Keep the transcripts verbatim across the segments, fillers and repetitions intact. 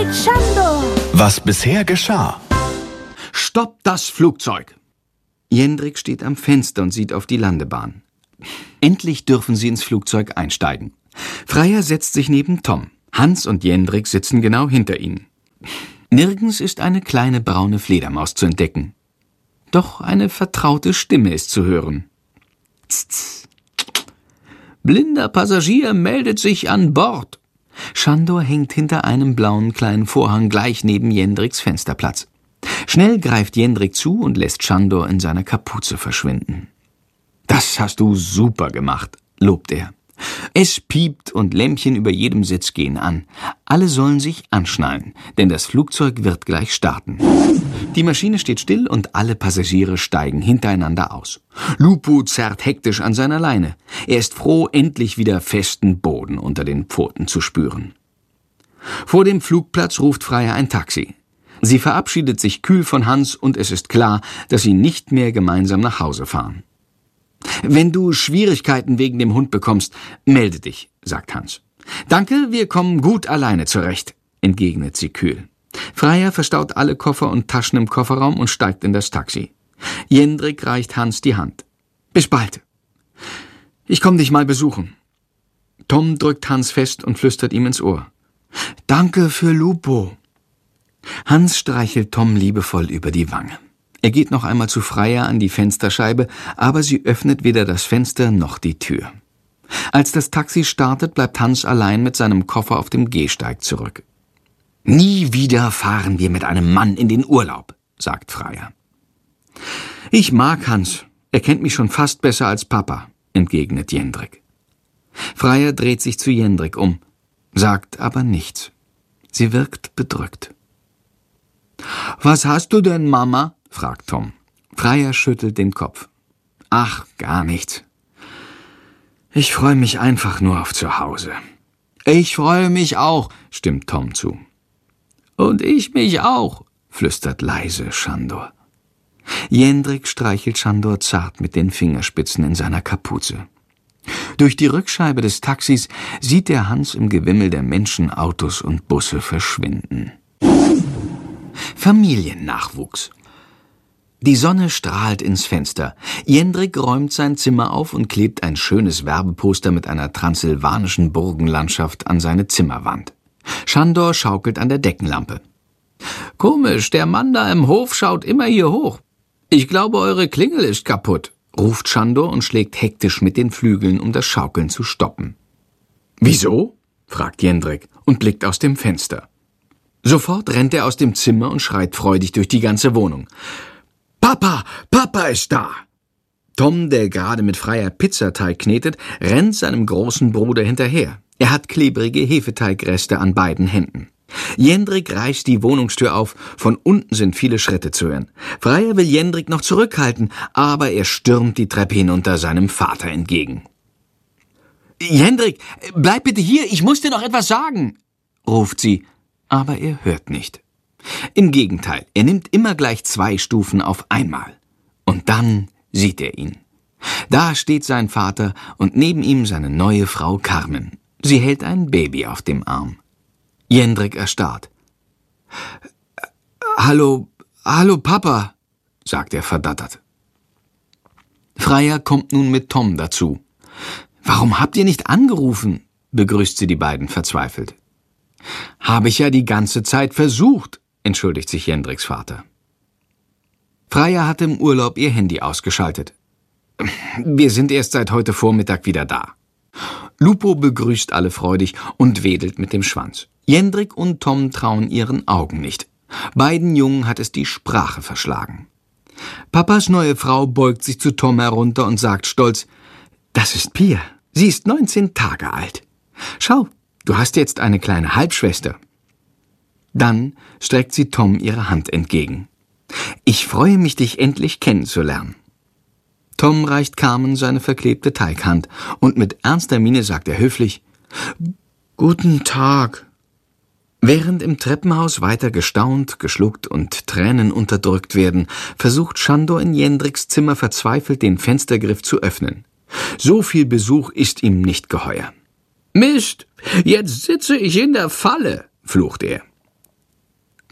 Schandor! Was bisher geschah. Stopp das Flugzeug! Jendrik steht am Fenster und sieht auf die Landebahn. Endlich dürfen sie ins Flugzeug einsteigen. Freier setzt sich neben Tom. Hans und Jendrik sitzen genau hinter ihnen. Nirgends ist eine kleine braune Fledermaus zu entdecken. Doch eine vertraute Stimme ist zu hören. Tz, tz. Blinder Passagier meldet sich an Bord. Schandor hängt hinter einem blauen kleinen Vorhang gleich neben Jendriks Fensterplatz. Schnell greift Jendrik zu und lässt Schandor in seiner Kapuze verschwinden. »Das hast du super gemacht«, lobt er. Es piept und Lämpchen über jedem Sitz gehen an. Alle sollen sich anschnallen, denn das Flugzeug wird gleich starten. Die Maschine steht still und alle Passagiere steigen hintereinander aus. Lupo zerrt hektisch an seiner Leine. Er ist froh, endlich wieder festen Boden unter den Pfoten zu spüren. Vor dem Flugplatz ruft Freier ein Taxi. Sie verabschiedet sich kühl von Hans und es ist klar, dass sie nicht mehr gemeinsam nach Hause fahren. »Wenn du Schwierigkeiten wegen dem Hund bekommst, melde dich«, sagt Hans. »Danke, wir kommen gut alleine zurecht«, entgegnet sie kühl. Freier verstaut alle Koffer und Taschen im Kofferraum und steigt in das Taxi. Jendrik reicht Hans die Hand. »Bis bald. Ich komm dich mal besuchen.« Tom drückt Hans fest und flüstert ihm ins Ohr. »Danke für Lupo.« Hans streichelt Tom liebevoll über die Wange. Er geht noch einmal zu Freier an die Fensterscheibe, aber sie öffnet weder das Fenster noch die Tür. Als das Taxi startet, bleibt Hans allein mit seinem Koffer auf dem Gehsteig zurück. »Nie wieder fahren wir mit einem Mann in den Urlaub«, sagt Freier. »Ich mag Hans. Er kennt mich schon fast besser als Papa«, entgegnet Jendrik. Freier dreht sich zu Jendrik um, sagt aber nichts. Sie wirkt bedrückt. »Was hast du denn, Mama?« fragt Tom. Freier schüttelt den Kopf. »Ach, gar nichts. Ich freue mich einfach nur auf zu Hause.« »Ich freue mich auch«, stimmt Tom zu. »Und ich mich auch«, flüstert leise Schandor. Jendrik streichelt Schandor zart mit den Fingerspitzen in seiner Kapuze. Durch die Rückscheibe des Taxis sieht er Hans im Gewimmel der Menschen, Autos und Busse verschwinden. Familiennachwuchs. Die Sonne strahlt ins Fenster. Jendrik räumt sein Zimmer auf und klebt ein schönes Werbeposter mit einer transsilvanischen Burgenlandschaft an seine Zimmerwand. Schandor schaukelt an der Deckenlampe. »Komisch, der Mann da im Hof schaut immer hier hoch. Ich glaube, eure Klingel ist kaputt«, ruft Schandor und schlägt hektisch mit den Flügeln, um das Schaukeln zu stoppen. »Wieso?« fragt Jendrik und blickt aus dem Fenster. Sofort rennt er aus dem Zimmer und schreit freudig durch die ganze Wohnung. »Papa, Papa ist da!« Tom, der gerade mit Freier Pizzateig knetet, rennt seinem großen Bruder hinterher. Er hat klebrige Hefeteigreste an beiden Händen. Jendrik reißt die Wohnungstür auf, von unten sind viele Schritte zu hören. Freier will Jendrik noch zurückhalten, aber er stürmt die Treppe hinunter seinem Vater entgegen. »Jendrik, bleib bitte hier, ich muss dir noch etwas sagen«, ruft sie, aber er hört nicht. Im Gegenteil, er nimmt immer gleich zwei Stufen auf einmal. Und dann sieht er ihn. Da steht sein Vater und neben ihm seine neue Frau Carmen. Sie hält ein Baby auf dem Arm. Jendrik erstarrt. »Hallo, hallo Papa«, sagt er verdattert. Freier kommt nun mit Tom dazu. »Warum habt ihr nicht angerufen?«, begrüßt sie die beiden verzweifelt. »Habe ich ja die ganze Zeit versucht«, entschuldigt sich Jendriks Vater. Freier hat im Urlaub ihr Handy ausgeschaltet. »Wir sind erst seit heute Vormittag wieder da.« Lupo begrüßt alle freudig und wedelt mit dem Schwanz. Jendrik und Tom trauen ihren Augen nicht. Beiden Jungen hat es die Sprache verschlagen. Papas neue Frau beugt sich zu Tom herunter und sagt stolz, »Das ist Pia. Sie ist neunzehn Tage alt. Schau, du hast jetzt eine kleine Halbschwester.« Dann streckt sie Tom ihre Hand entgegen. »Ich freue mich, dich endlich kennenzulernen.« Tom reicht Carmen seine verklebte Teighand und mit ernster Miene sagt er höflich, »Guten Tag.« Während im Treppenhaus weiter gestaunt, geschluckt und Tränen unterdrückt werden, versucht Schandor in Jendriks Zimmer verzweifelt den Fenstergriff zu öffnen. So viel Besuch ist ihm nicht geheuer. »Mist, jetzt sitze ich in der Falle«, flucht er.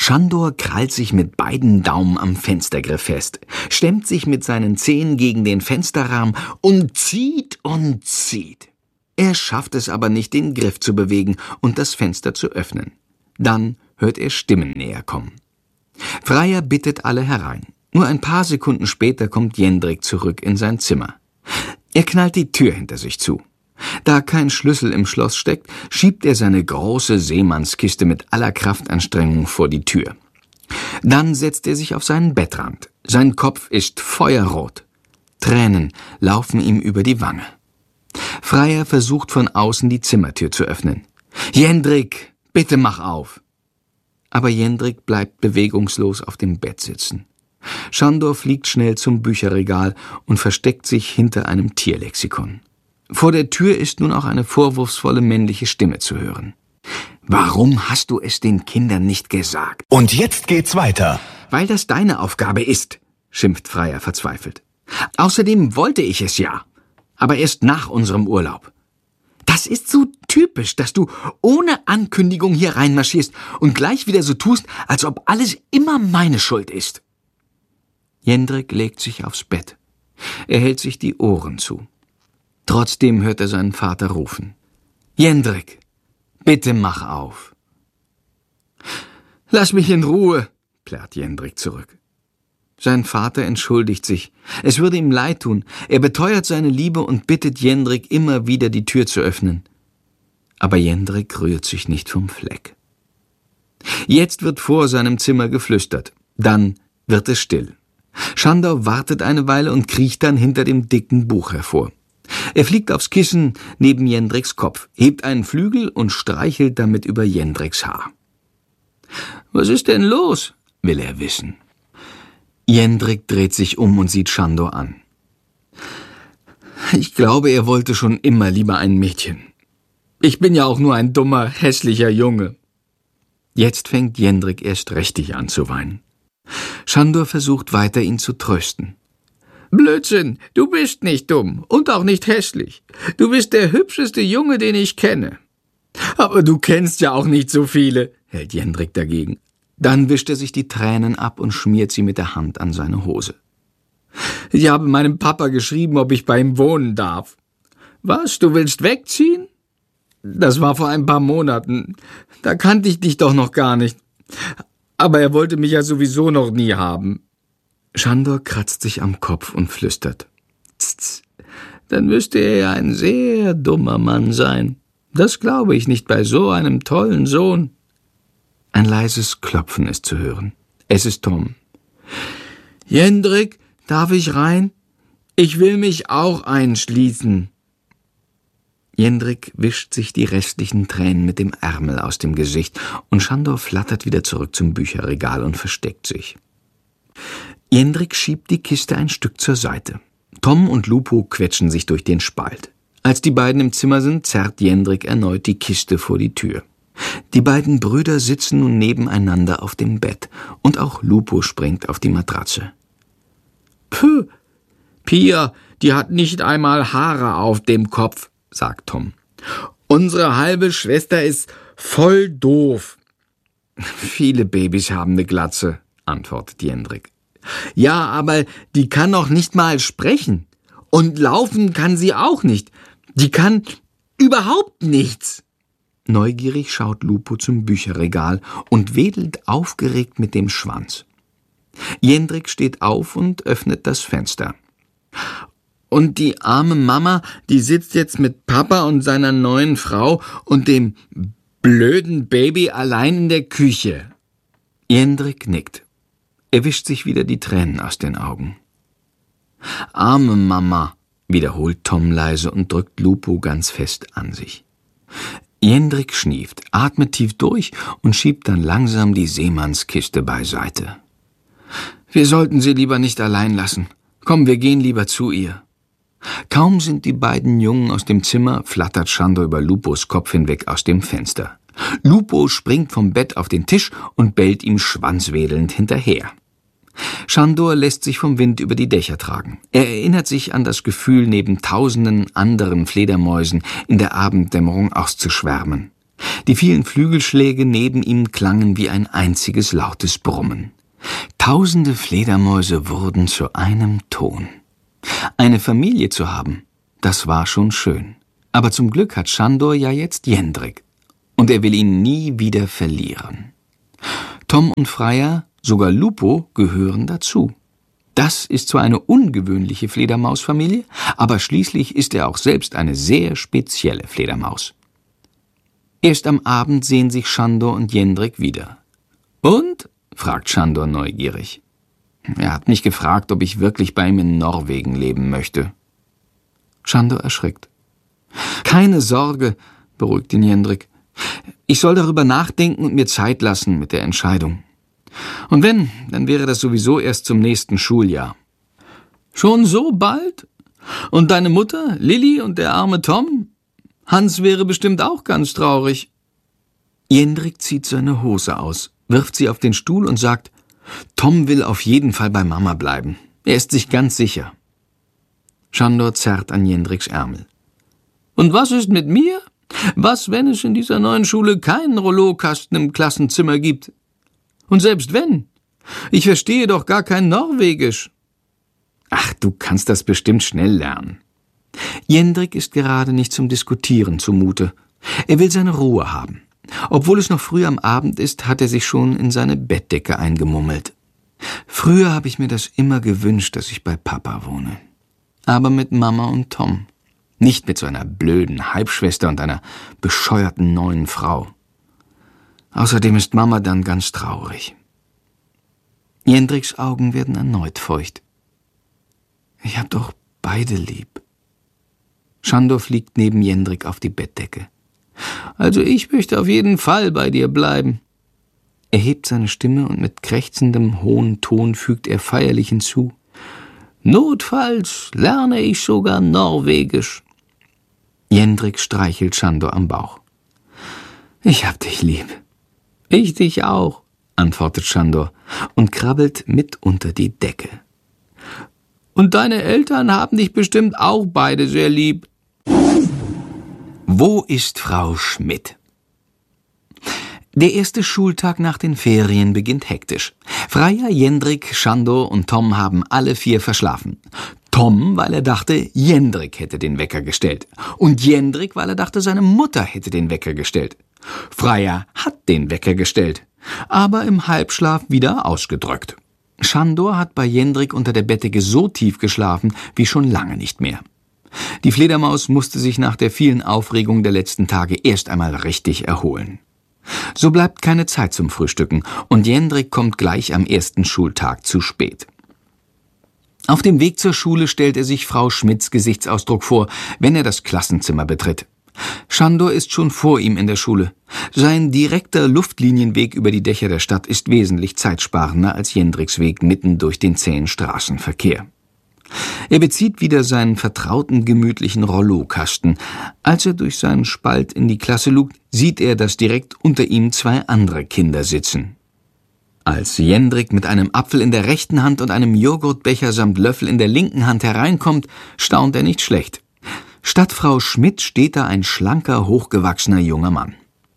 Sándor krallt sich mit beiden Daumen am Fenstergriff fest, stemmt sich mit seinen Zehen gegen den Fensterrahmen und zieht und zieht. Er schafft es aber nicht, den Griff zu bewegen und das Fenster zu öffnen. Dann hört er Stimmen näher kommen. Freier bittet alle herein. Nur ein paar Sekunden später kommt Jendrik zurück in sein Zimmer. Er knallt die Tür hinter sich zu. Da kein Schlüssel im Schloss steckt, schiebt er seine große Seemannskiste mit aller Kraftanstrengung vor die Tür. Dann setzt er sich auf seinen Bettrand. Sein Kopf ist feuerrot. Tränen laufen ihm über die Wange. Freier versucht von außen die Zimmertür zu öffnen. »Jendrik, bitte mach auf!« Aber Jendrik bleibt bewegungslos auf dem Bett sitzen. Sándor fliegt schnell zum Bücherregal und versteckt sich hinter einem Tierlexikon. Vor der Tür ist nun auch eine vorwurfsvolle männliche Stimme zu hören. »Warum hast du es den Kindern nicht gesagt?« Und jetzt geht's weiter. »Weil das deine Aufgabe ist«, schimpft Freier verzweifelt. »Außerdem wollte ich es ja, aber erst nach unserem Urlaub. Das ist so typisch, dass du ohne Ankündigung hier reinmarschierst und gleich wieder so tust, als ob alles immer meine Schuld ist.« Jendrik legt sich aufs Bett. Er hält sich die Ohren zu. Trotzdem hört er seinen Vater rufen. »Jendrik, bitte mach auf!« »Lass mich in Ruhe«, plärrt Jendrik zurück. Sein Vater entschuldigt sich. Es würde ihm leid tun. Er beteuert seine Liebe und bittet Jendrik immer wieder, die Tür zu öffnen. Aber Jendrik rührt sich nicht vom Fleck. Jetzt wird vor seinem Zimmer geflüstert. Dann wird es still. Sándor wartet eine Weile und kriecht dann hinter dem dicken Buch hervor. Er fliegt aufs Kissen neben Jendriks Kopf, hebt einen Flügel und streichelt damit über Jendriks Haar. »Was ist denn los?« will er wissen. Jendrik dreht sich um und sieht Sándor an. »Ich glaube, er wollte schon immer lieber ein Mädchen. Ich bin ja auch nur ein dummer, hässlicher Junge.« Jetzt fängt Jendrik erst richtig an zu weinen. Sándor versucht weiter, ihn zu trösten. »Blödsinn, du bist nicht dumm und auch nicht hässlich. Du bist der hübscheste Junge, den ich kenne.« »Aber du kennst ja auch nicht so viele«, hält Jendrik dagegen. Dann wischt er sich die Tränen ab und schmiert sie mit der Hand an seine Hose. »Ich habe meinem Papa geschrieben, ob ich bei ihm wohnen darf.« »Was, du willst wegziehen?« »Das war vor ein paar Monaten. Da kannte ich dich doch noch gar nicht. Aber er wollte mich ja sowieso noch nie haben.« Sándor kratzt sich am Kopf und flüstert. »Tz, dann müsste er ja ein sehr dummer Mann sein. Das glaube ich nicht bei so einem tollen Sohn.« Ein leises Klopfen ist zu hören. Es ist Tom. »Jendrik, darf ich rein? Ich will mich auch einschließen.« Jendrik wischt sich die restlichen Tränen mit dem Ärmel aus dem Gesicht und Sándor flattert wieder zurück zum Bücherregal und versteckt sich. Jendrik schiebt die Kiste ein Stück zur Seite. Tom und Lupo quetschen sich durch den Spalt. Als die beiden im Zimmer sind, zerrt Jendrik erneut die Kiste vor die Tür. Die beiden Brüder sitzen nun nebeneinander auf dem Bett und auch Lupo springt auf die Matratze. »Puh, Pia, die hat nicht einmal Haare auf dem Kopf«, sagt Tom. »Unsere halbe Schwester ist voll doof.« »Viele Babys haben eine Glatze«, antwortet Jendrik. »Ja, aber die kann noch nicht mal sprechen. Und laufen kann sie auch nicht. Die kann überhaupt nichts.« Neugierig schaut Lupo zum Bücherregal und wedelt aufgeregt mit dem Schwanz. Jendrik steht auf und öffnet das Fenster. »Und die arme Mama, die sitzt jetzt mit Papa und seiner neuen Frau und dem blöden Baby allein in der Küche.« Jendrik nickt. Er wischt sich wieder die Tränen aus den Augen. »Arme Mama«, wiederholt Tom leise und drückt Lupo ganz fest an sich. Jendrik schnieft, atmet tief durch und schiebt dann langsam die Seemannskiste beiseite. »Wir sollten sie lieber nicht allein lassen. Komm, wir gehen lieber zu ihr.« Kaum sind die beiden Jungen aus dem Zimmer, flattert Sándor über Lupos Kopf hinweg aus dem Fenster. Lupo springt vom Bett auf den Tisch und bellt ihm schwanzwedelnd hinterher. Sándor lässt sich vom Wind über die Dächer tragen. Er erinnert sich an das Gefühl, neben tausenden anderen Fledermäusen in der Abenddämmerung auszuschwärmen. Die vielen Flügelschläge neben ihm klangen wie ein einziges lautes Brummen. Tausende Fledermäuse wurden zu einem Ton. Eine Familie zu haben, das war schon schön. Aber zum Glück hat Sándor ja jetzt Jendrik. Und er will ihn nie wieder verlieren. Tom und Freya, sogar Lupo, gehören dazu. Das ist zwar eine ungewöhnliche Fledermausfamilie, aber schließlich ist er auch selbst eine sehr spezielle Fledermaus. Erst am Abend sehen sich Sándor und Jendrik wieder. »Und?« fragt Sándor neugierig. Er hat mich gefragt, ob ich wirklich bei ihm in Norwegen leben möchte. Sándor erschrickt. »Keine Sorge«, beruhigt ihn Jendrik. »Ich soll darüber nachdenken und mir Zeit lassen mit der Entscheidung. Und wenn, dann wäre das sowieso erst zum nächsten Schuljahr.« »Schon so bald? Und deine Mutter, Lilli und der arme Tom? Hans wäre bestimmt auch ganz traurig.« Jendrik zieht seine Hose aus, wirft sie auf den Stuhl und sagt, Tom will auf jeden Fall bei Mama bleiben. Er ist sich ganz sicher. Sándor zerrt an Jendriks Ärmel. »Und was ist mit mir? Was, wenn es in dieser neuen Schule keinen Rollokasten im Klassenzimmer gibt? Und selbst wenn? Ich verstehe doch gar kein Norwegisch.« »Ach, du kannst das bestimmt schnell lernen.« Jendrik ist gerade nicht zum Diskutieren zumute. Er will seine Ruhe haben. Obwohl es noch früh am Abend ist, hat er sich schon in seine Bettdecke eingemummelt. »Früher habe ich mir das immer gewünscht, dass ich bei Papa wohne. Aber mit Mama und Tom. Nicht mit so einer blöden Halbschwester und einer bescheuerten neuen Frau. Außerdem ist Mama dann ganz traurig.« Jendriks Augen werden erneut feucht. »Ich hab doch beide lieb.« Sándor fliegt neben Jendrik auf die Bettdecke. »Also ich möchte auf jeden Fall bei dir bleiben.« Er hebt seine Stimme und mit krächzendem, hohen Ton fügt er feierlich hinzu. »Notfalls lerne ich sogar Norwegisch.« Jendrik streichelt Sándor am Bauch. »Ich hab dich lieb.« »Ich dich auch«, antwortet Sándor und krabbelt mit unter die Decke. »Und deine Eltern haben dich bestimmt auch beide sehr lieb.« Wo ist Frau Schmidt? Der erste Schultag nach den Ferien beginnt hektisch. Freya, Jendrik, Sándor und Tom haben alle vier verschlafen. Tom, weil er dachte, Jendrik hätte den Wecker gestellt. Und Jendrik, weil er dachte, seine Mutter hätte den Wecker gestellt. Freya hat den Wecker gestellt, aber im Halbschlaf wieder ausgedrückt. Sándor hat bei Jendrik unter der Bettdecke so tief geschlafen wie schon lange nicht mehr. Die Fledermaus musste sich nach der vielen Aufregung der letzten Tage erst einmal richtig erholen. So bleibt keine Zeit zum Frühstücken und Jendrik kommt gleich am ersten Schultag zu spät. Auf dem Weg zur Schule stellt er sich Frau Schmidts Gesichtsausdruck vor, wenn er das Klassenzimmer betritt. Sándor ist schon vor ihm in der Schule. Sein direkter Luftlinienweg über die Dächer der Stadt ist wesentlich zeitsparender als Jendriks Weg mitten durch den zähen Straßenverkehr. Er bezieht wieder seinen vertrauten, gemütlichen Rollokasten. Als er durch seinen Spalt in die Klasse lugt, sieht er, dass direkt unter ihm zwei andere Kinder sitzen. Als Jendrik mit einem Apfel in der rechten Hand und einem Joghurtbecher samt Löffel in der linken Hand hereinkommt, staunt er nicht schlecht. Statt Frau Schmidt steht da ein schlanker, hochgewachsener junger Mann.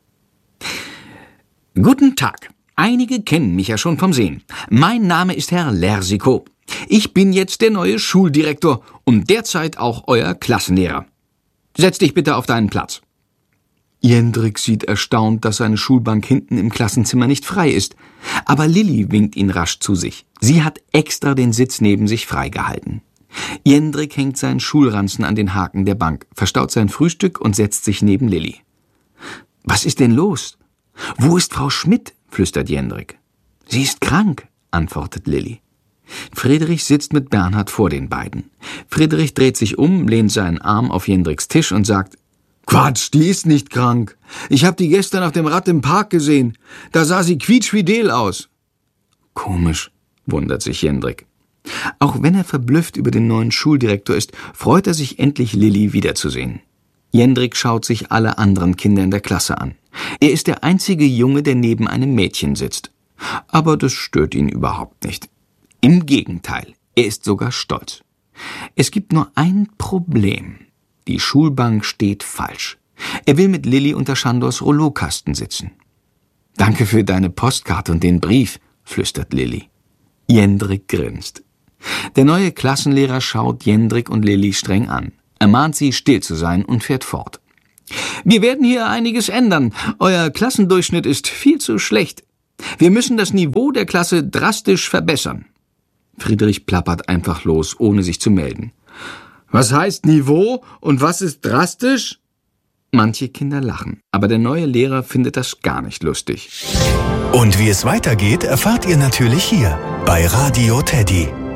»Guten Tag. Einige kennen mich ja schon vom Sehen. Mein Name ist Herr Lersikow. Ich bin jetzt der neue Schuldirektor und derzeit auch euer Klassenlehrer. Setz dich bitte auf deinen Platz.« Jendrik sieht erstaunt, dass seine Schulbank hinten im Klassenzimmer nicht frei ist. Aber Lilli winkt ihn rasch zu sich. Sie hat extra den Sitz neben sich freigehalten. Jendrik hängt seinen Schulranzen an den Haken der Bank, verstaut sein Frühstück und setzt sich neben Lilli. »Was ist denn los? Wo ist Frau Schmidt?« flüstert Jendrik. »Sie ist krank«, antwortet Lilli. Friedrich sitzt mit Bernhard vor den beiden. Friedrich dreht sich um, lehnt seinen Arm auf Jendriks Tisch und sagt, »Quatsch, die ist nicht krank. Ich habe die gestern auf dem Rad im Park gesehen. Da sah sie quietschfidel aus.« »Komisch«, wundert sich Jendrik. Auch wenn er verblüfft über den neuen Schuldirektor ist, freut er sich endlich, Lilli wiederzusehen. Jendrik schaut sich alle anderen Kinder in der Klasse an. Er ist der einzige Junge, der neben einem Mädchen sitzt. Aber das stört ihn überhaupt nicht. Im Gegenteil, er ist sogar stolz. Es gibt nur ein Problem. Die Schulbank steht falsch. Er will mit Lilli unter Schandors Rouleaukasten sitzen. »Danke für deine Postkarte und den Brief«, flüstert Lilli. Jendrik grinst. Der neue Klassenlehrer schaut Jendrik und Lilli streng an. Er mahnt sie, still zu sein und fährt fort. »Wir werden hier einiges ändern. Euer Klassendurchschnitt ist viel zu schlecht. Wir müssen das Niveau der Klasse drastisch verbessern.« Friedrich plappert einfach los, ohne sich zu melden. »Was heißt Niveau und was ist drastisch?« Manche Kinder lachen, aber der neue Lehrer findet das gar nicht lustig. Und wie es weitergeht, erfahrt ihr natürlich hier bei Radio Teddy.